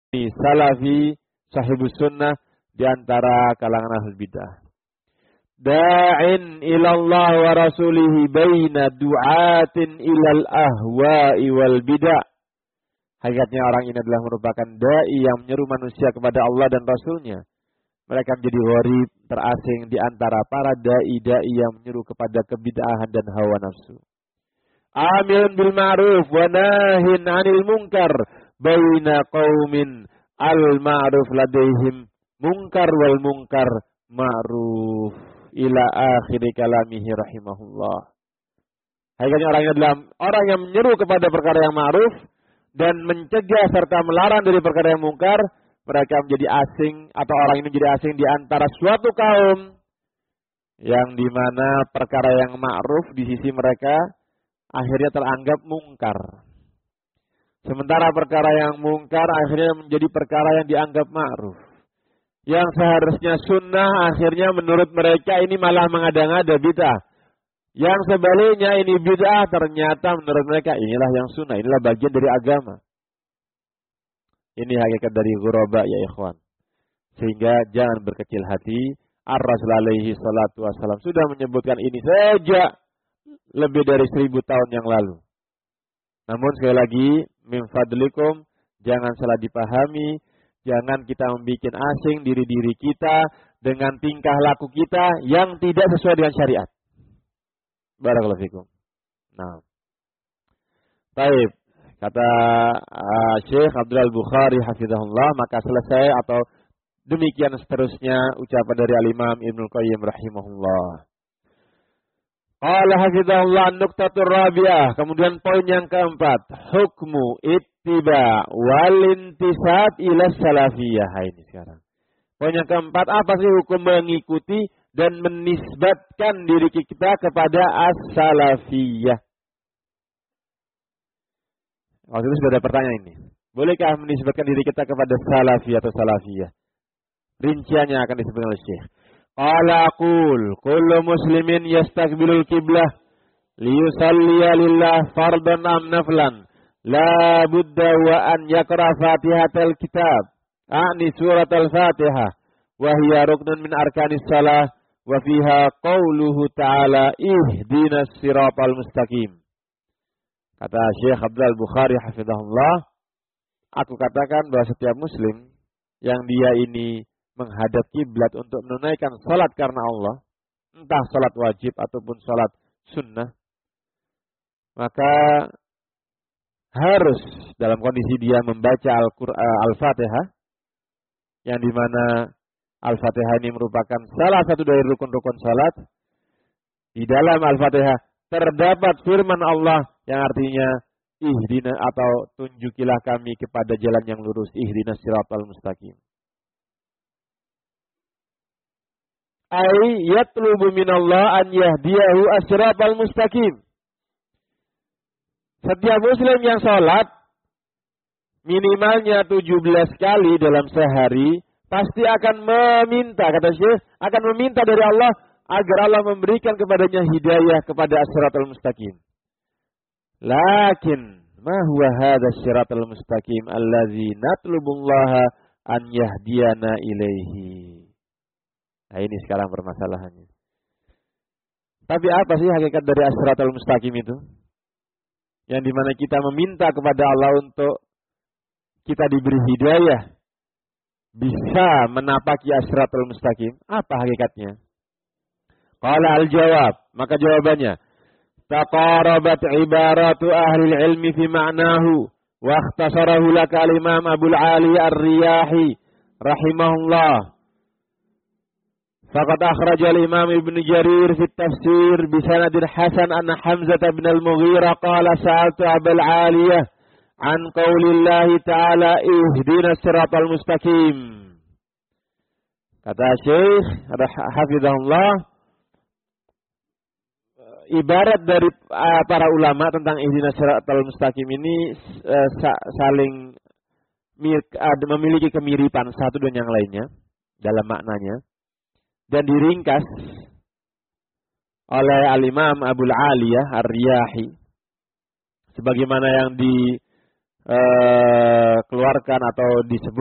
salafi sahibus sunnah di antara kalangan ahlul bidah. Da'in ilallah wa rasulihi baina du'atin ilal ahwa'i wal bidah. Hakikatnya orang ini adalah merupakan da'i yang menyeru manusia kepada Allah dan Rasulnya. Mereka menjadi gharib, terasing di antara para da'i-da'i yang menyeru kepada kebid'ahan dan hawa nafsu. Amilun bil ma'ruf wa nahin 'anil munkar baina qaumin al-ma'ruf ladaihim munkar wal munkar ma'ruf ila akhir kalamihi rahimahullah. Hakikatnya orang ini adalah orang yang menyeru kepada perkara yang ma'ruf dan mencegah serta melarang dari perkara yang mungkar. Mereka menjadi asing atau orang ini menjadi asing di antara suatu kaum yang dimana perkara yang ma'ruf di sisi mereka akhirnya teranggap mungkar. Sementara perkara yang mungkar akhirnya menjadi perkara yang dianggap ma'ruf. Yang seharusnya sunnah akhirnya menurut mereka ini malah mengada-ngada bid'ah. Yang sebaliknya ini bid'ah ternyata menurut mereka inilah yang sunnah, inilah bagian dari agama. Ini hakikat dari ghuraba ya ikhwan. Sehingga jangan berkecil hati. Ar-Rasul alaihi salatu wassalam sudah menyebutkan ini sejak lebih dari 1000 tahun yang lalu. Namun sekali lagi, min fadlikum, jangan salah dipahami. Jangan kita membuat asing diri-diri kita dengan tingkah laku kita yang tidak sesuai dengan syariat. Barakallahu fikum. Nah. Baik. Kata Syekh Abdul Bukhari hafizahullah, maka selesai atau demikian seterusnya ucapan dari Al-Imam Ibnu Qayyim rahimahullah. Qala hafizahullah an-nuqtatur rabi'ah, kemudian poin yang keempat, hukmu ittiba wal intisab ila salafiyah. Ini sekarang. Poin yang keempat, apa sih hukum mengikuti dan menisbatkan diri kita kepada as-salafiyah? Waktu itu sudah ada pertanyaan ini. Bolehkah menisbatkan diri kita kepada salafi atau salafiyah? Rinciannya akan disebutkan oleh Syekh. Qala aqul kullu muslimin yastaqbilul qiblah liyusalliya lillah fardan am naflan la budda wa an yaqra fatihatal kitab a'ni suratal fatihah wa hiya ruknun min arkanis salah wa fiha qauluhu ta'ala ihdinas siratal mustaqim. Kata Syekh Abdul Bukhari hafizahullah, aku katakan bahwa setiap muslim yang dia ini menghadap kiblat untuk menunaikan salat karena Allah, entah salat wajib ataupun salat sunnah, maka harus dalam kondisi dia membaca Al-Fatihah, yang dimana Al-Fatihah ini merupakan salah satu dari rukun-rukun salat. Di dalam Al-Fatihah terdapat firman Allah yang artinya ihdina atau tunjukilah kami kepada jalan yang lurus, ihdinas siratal mustaqim. Ai yatlubu minallah an yahdiyahu as-siratal mustaqim. Setiap muslim yang salat minimalnya 17 kali dalam sehari pasti akan meminta, kata Syekh, akan meminta dari Allah agar Allah memberikan kepadanya hidayah kepada as-siratal mustaqim. Lakin ma huwa hadha as-siratal mustaqim allazi natlubullaha an yahdiyana ilaihi. Nah, ini sekarang permasalahannya. Tapi apa sih hakikat dari as-siratal mustaqim itu? Yang dimana kita meminta kepada Allah untuk kita diberi hidayah, bisa menapaki as-siratal mustaqim. Apa hakikatnya? Qala al-jawab, maka jawabannya, taqarabat ibaratu ahli ilmi fi ma'nahu wa ikhtasarahu laka al-imam Abul Ali Ar-Riyahi rahimahullah. Faqad akhraja al-imam Ibn Jarir fi at-tafsir bi sanadin hasan anna Hamzah bin al-Mughirah qala sa'altu Abul Aliyah an qaulillahi ta'ala ihdinas siratal mustaqim. Kata Syekh hafizahullah, ibarat dari para ulama tentang ihdinas siratal mustaqim ini saling memiliki kemiripan satu dengan yang lainnya dalam maknanya, dan diringkas oleh Al-Imam Abul Aliyah Ar-Riyahi sebagaimana yang dikeluarkan atau disebut